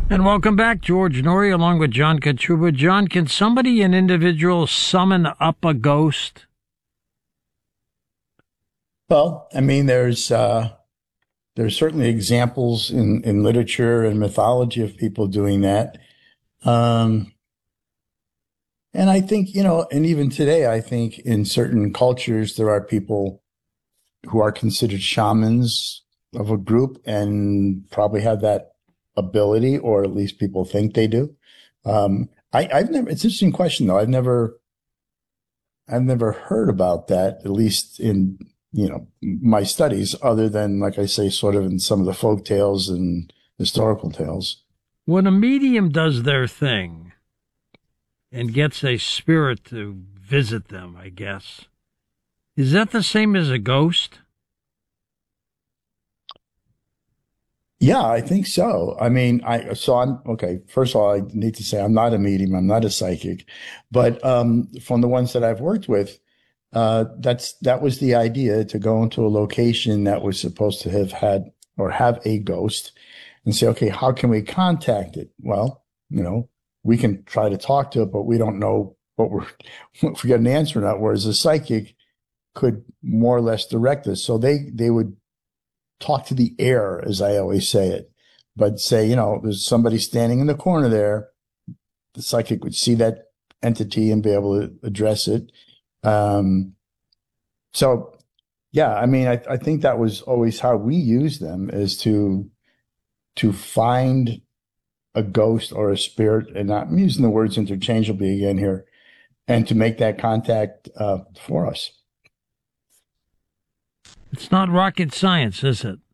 And welcome back, George Norrie, along with John Kachuba. John, can somebody, an individual, summon up a ghost? Well, I mean, there's certainly examples in literature and mythology of people doing that. Um, and I think, and even today, I think in certain cultures, there are people who are considered shamans of a group and probably have that ability, or at least people think they do. I've never, it's an interesting question though. I've never heard about that, at least in, my studies, other than, like I say, sort of in some of the folk tales and historical tales. When a medium does their thing and gets a spirit to visit them, I guess, is that the same as a ghost? Yeah, I think so. I mean, I'm okay. First of all, I need to say I'm not a medium. I'm not a psychic, but from the ones that I've worked with, that was the idea, to go into a location that was supposed to have had or have a ghost and say, okay, how can we contact it? Well, we can try to talk to it, but we don't know what we're if we get an answer or not. Whereas a psychic could more or less direct us. So they would talk to the air, as I always say it, but say, there's somebody standing in the corner there. The psychic would see that entity and be able to address it. Um, so yeah, I mean, I think that was always how we use them, is to find a ghost or a spirit, and I'm using the words interchangeably again here, and to make that contact for us. It's not rocket science, is it?